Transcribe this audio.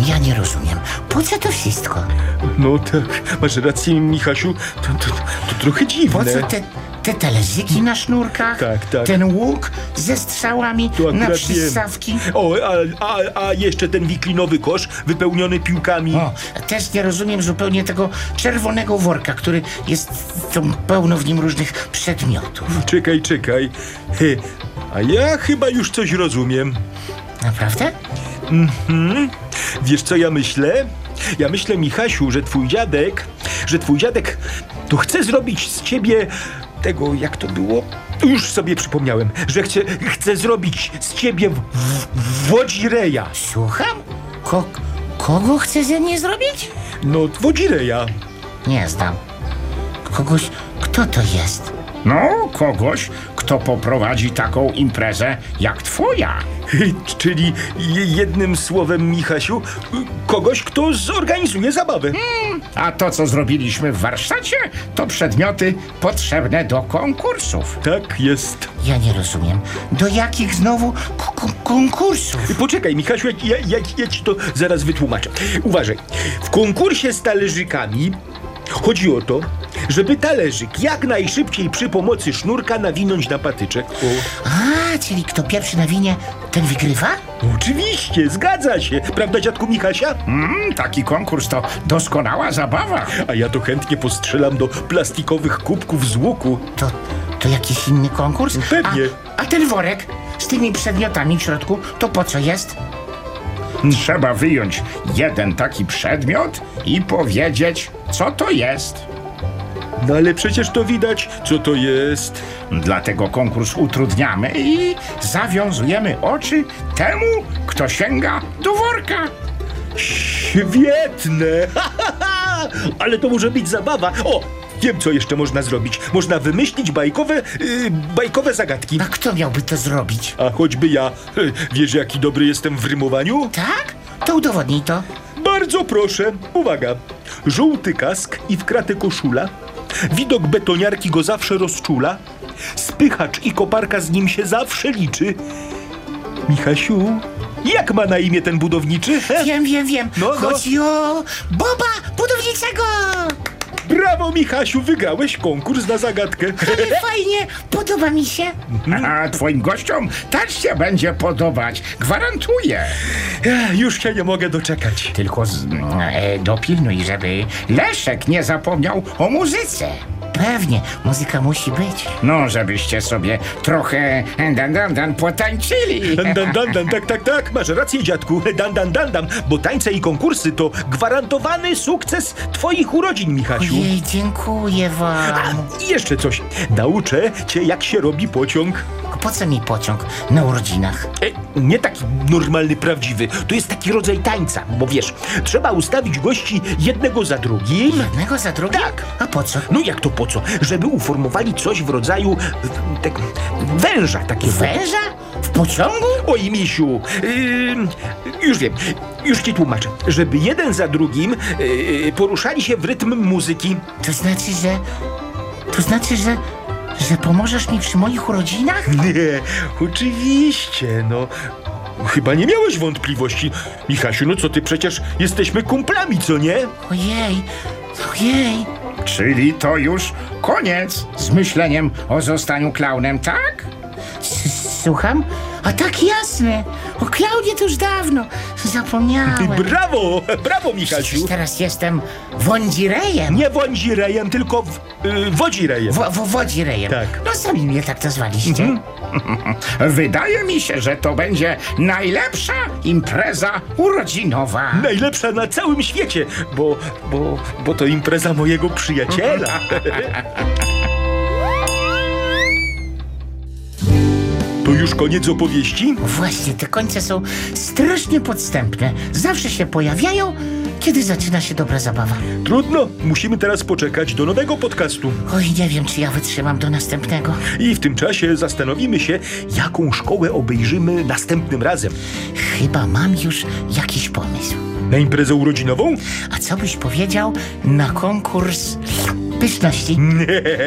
Ja nie rozumiem. Po co to wszystko? No tak, masz rację, Michasiu, to trochę dziwne. Po co te talerzyki na sznurkach? Tak, tak. Ten łuk ze strzałami To na akurat przystawki? wiem. O, a jeszcze ten wiklinowy kosz wypełniony piłkami. O, też nie rozumiem zupełnie tego czerwonego worka, który jest pełno w nim różnych przedmiotów. Czekaj. A ja chyba już coś rozumiem. Naprawdę? Wiesz, co ja myślę? Ja myślę, Michasiu, że twój dziadek to chce zrobić z ciebie tego, jak to było? Już sobie przypomniałem, że chce zrobić z ciebie wodzireja. Słucham? Kogo chce ze mnie zrobić? No, wodzireja. Nie znam. Kogoś... Kto to jest? No, kogoś, kto poprowadzi taką imprezę jak twoja. Czyli jednym słowem, Michasiu, kogoś, kto zorganizuje zabawę. A to, co zrobiliśmy w warsztacie, to przedmioty potrzebne do konkursów. Tak jest. Ja nie rozumiem. Do jakich znowu konkursów? Poczekaj, Michasiu, ja ci to zaraz wytłumaczę. Uważaj, w konkursie z talerzykami chodzi o to, żeby talerzyk jak najszybciej przy pomocy sznurka nawinąć na patyczek. A, czyli kto pierwszy nawinie, ten wygrywa? Oczywiście, zgadza się. Prawda, dziadku Michasia? Taki konkurs to doskonała zabawa. A ja to chętnie postrzelam do plastikowych kubków z łuku. To jakiś inny konkurs? Pewnie. A ten worek z tymi przedmiotami w środku, to po co jest? Trzeba wyjąć jeden taki przedmiot i powiedzieć, co to jest. No ale przecież to widać, co to jest. Dlatego konkurs utrudniamy i zawiązujemy oczy temu, kto sięga do worka. Świetne! Ale to może być zabawa. O, wiem, co jeszcze można zrobić. Można wymyślić bajkowe zagadki. A kto miałby to zrobić? A choćby ja. Wiesz, jaki dobry jestem w rymowaniu? Tak? To udowodnij to. Bardzo proszę. Uwaga. Żółty kask i w kratę koszula. Widok betoniarki go zawsze rozczula. Spychacz i koparka z nim się zawsze liczy. Michasiu, jak ma na imię ten budowniczy? Wiem. No. Chodzi o Boba Budowniczego! Brawo, Michasiu, wygrałeś konkurs na zagadkę. Ale fajnie, podoba mi się. A twoim gościom też się będzie podobać. Gwarantuję. Już się nie mogę doczekać. Tylko dopilnuj, żeby Leszek nie zapomniał o muzyce. Pewnie, muzyka musi być. No, żebyście sobie trochę potańczyli. Tak, masz rację, dziadku. Dan, bo tańce i konkursy to gwarantowany sukces twoich urodzin, Michasiu. Ojej, dziękuję wam. I jeszcze coś. Nauczę cię, jak się robi pociąg. Po co mi pociąg na urodzinach? Nie taki normalny, prawdziwy. To jest taki rodzaj tańca, bo wiesz, trzeba ustawić gości jednego za drugim. Jednego za drugim? Tak. A po co? No jak to po co? Żeby uformowali coś w rodzaju węża takiego. Węża? W pociągu? Oj, misiu, już wiem, już ci tłumaczę. Żeby jeden za drugim poruszali się w rytm muzyki. To znaczy, że pomożesz mi przy moich urodzinach? Nie, oczywiście, no. Chyba nie miałeś wątpliwości. Michasiu, no co ty, przecież jesteśmy kumplami, co nie? Ojej. Czyli to już koniec z myśleniem o zostaniu klaunem, tak? Słucham? A tak jasne. O klaunie to już dawno. Zapomniałem. Brawo, Michasiu. Przecież teraz jestem wądzirejem. Nie wądzirejem, tylko wodzirejem. Wodzirejem. Tak. No sami mnie tak nazwaliście. Wydaje mi się, że to będzie najlepsza impreza urodzinowa. Najlepsza na całym świecie, bo to impreza mojego przyjaciela. To już koniec opowieści? Właśnie, te końce są strasznie podstępne. Zawsze się pojawiają, kiedy zaczyna się dobra zabawa. Trudno, musimy teraz poczekać do nowego podcastu. Oj, nie wiem, czy ja wytrzymam do następnego. I w tym czasie zastanowimy się, jaką szkołę obejrzymy następnym razem. Chyba mam już jakiś pomysł. Na imprezę urodzinową? A co byś powiedział na konkurs pyszności? Nie.